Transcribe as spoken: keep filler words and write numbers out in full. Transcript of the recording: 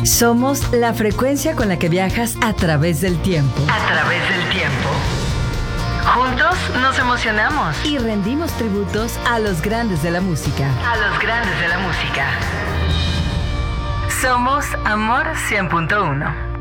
Somos la frecuencia con la que viajas a través del tiempo. A través del tiempo. Juntos nos emocionamos. Y rendimos tributos a los grandes de la música. A los grandes de la música. Somos Amor cien punto uno.